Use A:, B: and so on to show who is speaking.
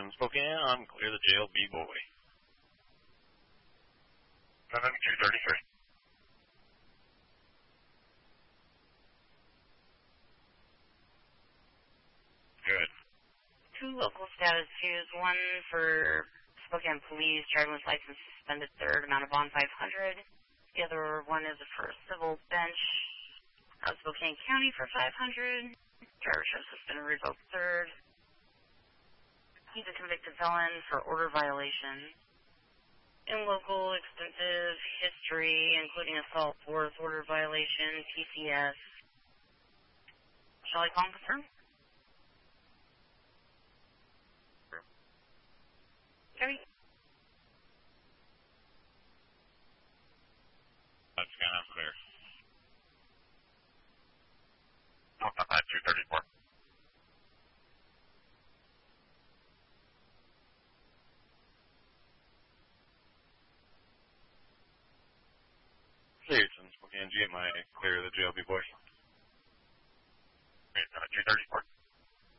A: Houston, Spokane, I'm clear the JLB boy.
B: 7233. Good.
C: 2 local status twos, 1 for Spokane Police, driving with license suspended, third, amount of bond 500. The other one is for civil bench out of Spokane County for 500. Drivership suspended, revoked, third. He's a convicted felon for order violation. In local extensive history, including assault, fourth, order violation, TCS. Shall I call and confirm? Gary?
B: That's kind of clear. 234.
A: Houston, Spokane, G, my clear the JLB boy.